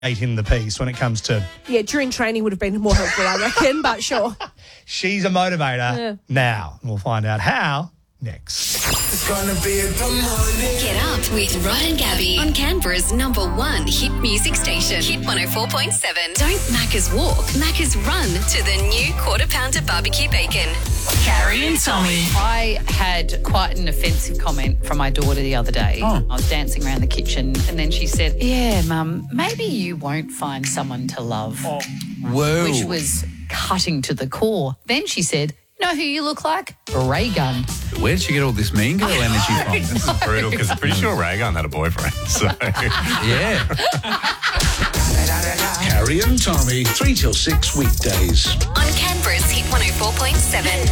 in the piece when it comes to... Yeah, during training would have been more helpful, I reckon, but sure. She's a motivator now. We'll find out how next. It's gonna be a good morning. Get up with Rod and Gabby on Canberra's #1 hit music station, Hit 104.7. Don't Macca's walk, Macca's run to the new Quarter Pounder barbecue bacon. Carrie and Tommy. I had quite an offensive comment from my daughter the other day. I was dancing around the kitchen and then she said, "Yeah, Mum, maybe you won't find someone to love." Whoa. Which was cutting to the core. Then she said, "You know who you look like? Ray Gun." Where did she get all this mean girl energy from? This is brutal because I'm pretty sure Raygun had a boyfriend. So Yeah. Carrie and Tommy, 3 till 6 weekdays. On Canberra's Hit 104.7.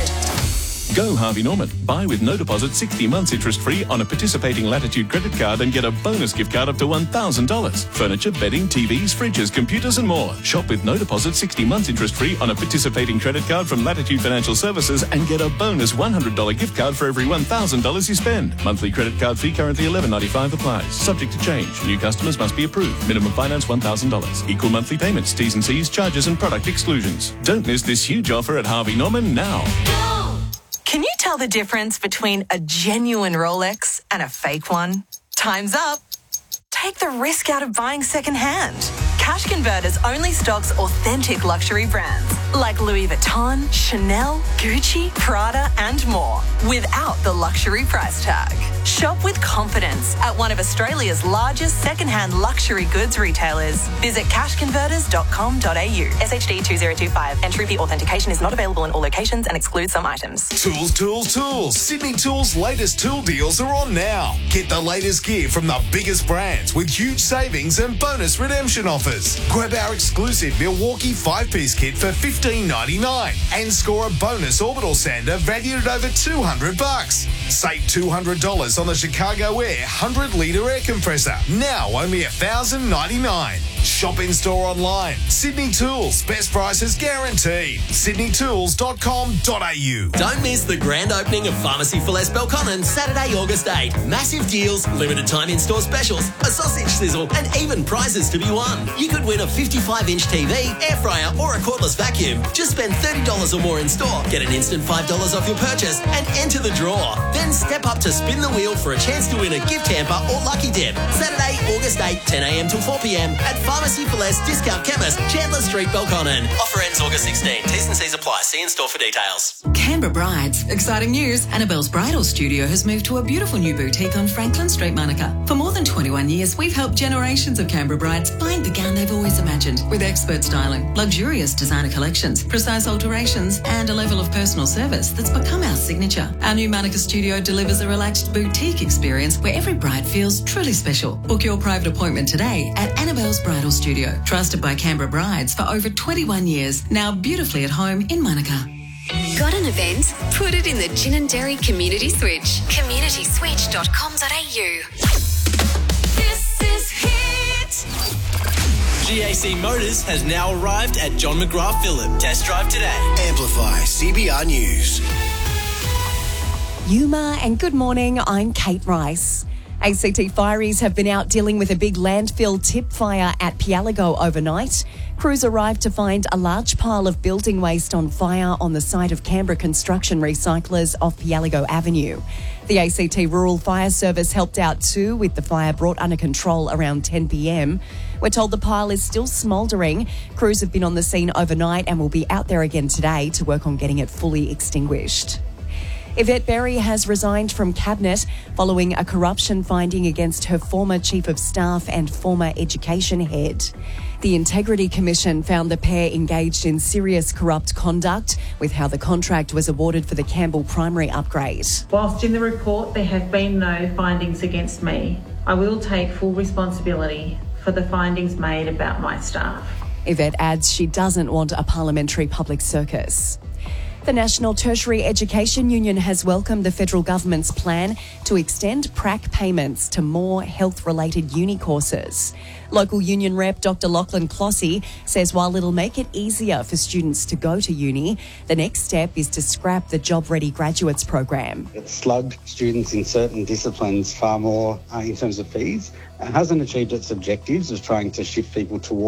Go Harvey Norman. Buy with no deposit 60 months interest-free on a participating Latitude credit card and get a bonus gift card up to $1,000. Furniture, bedding, TVs, fridges, computers and more. Shop with no deposit 60 months interest-free on a participating credit card from Latitude Financial Services and get a bonus $100 gift card for every $1,000 you spend. Monthly credit card fee currently $11.95 applies. Subject to change. New customers must be approved. Minimum finance $1,000. Equal monthly payments, T's and C's, charges and product exclusions. Don't miss this huge offer at Harvey Norman now. Can you tell the difference between a genuine Rolex and a fake one? Time's up. Take the risk out of buying secondhand. Cash Converters only stocks authentic luxury brands like Louis Vuitton, Chanel, Gucci, Prada and more without the luxury price tag. Shop with confidence at one of Australia's largest secondhand luxury goods retailers. Visit cashconverters.com.au. SHD 2025. Entry fee authentication is not available in all locations and excludes some items. Tools, tools, tools. Sydney Tools' latest tool deals are on now. Get the latest gear from the biggest brands with huge savings and bonus redemption offers. Grab our exclusive Milwaukee 5-piece kit for $15.99 and score a bonus orbital sander valued at over $200. Save $200 on the Chicago Air 100-litre air compressor. Now only $1,099. Shop in store online. Sydney Tools. Best prices guaranteed. sydneytools.com.au. Don't miss the grand opening of Pharmacy for Less Belconnen Saturday, August 8. Massive deals, limited time in-store specials, a sausage sizzle, and even prizes to be won. You could win a 55-inch TV, air fryer, or a cordless vacuum. Just spend $30 or more in store, get an instant $5 off your purchase, and enter the draw. Then step up to spin the wheel for a chance to win a gift hamper or lucky dip. Saturday, August 8, 10 a.m. till 4 p.m. at Pharmacy for Less Discount Chemist, Chandler Street, Belconnen. Offer ends August 16. T's and C's apply. See in store for details. Canberra Brides. Exciting news. Annabelle's Bridal Studio has moved to a beautiful new boutique on Franklin Street, Monica. For more than 21 years, we've helped generations of Canberra brides find the gown they've always imagined with expert styling, luxurious designer collections, precise alterations, and a level of personal service that's become our signature. Our new Monica Studio delivers a relaxed boutique experience where every bride feels truly special. Book your private appointment today at Annabelle's Bridal Studio. Trusted by Canberra brides for over 21 years, now beautifully at home in Monica. Got an event? Put it in the Gin and Dairy Community Switch. communityswitch.com.au. This is Hit. GAC Motors has now arrived at John McGrath Phillip. Test drive today. Amplify CBR News. Yuma and good morning, I'm Kate Rice. ACT fireys have been out dealing with a big landfill tip fire at Pialago overnight. Crews arrived to find a large pile of building waste on fire on the site of Canberra Construction Recyclers off Pialago Avenue. The ACT Rural Fire Service helped out too, with the fire brought under control around 10 p.m. We're told the pile is still smouldering. Crews have been on the scene overnight and will be out there again today to work on getting it fully extinguished. Yvette Berry has resigned from Cabinet following a corruption finding against her former Chief of Staff and former Education Head. The Integrity Commission found the pair engaged in serious corrupt conduct with how the contract was awarded for the Campbell Primary upgrade. Whilst in the report there have been no findings against me, I will take full responsibility for the findings made about my staff. Yvette adds she doesn't want a parliamentary public circus. The National Tertiary Education Union has welcomed the federal government's plan to extend prac payments to more health-related uni courses. Local union rep Dr. Lachlan Clossy says while it'll make it easier for students to go to uni, the next step is to scrap the Job Ready Graduates program. It's slugged students in certain disciplines far more in terms of fees. It hasn't achieved its objectives of trying to shift people towards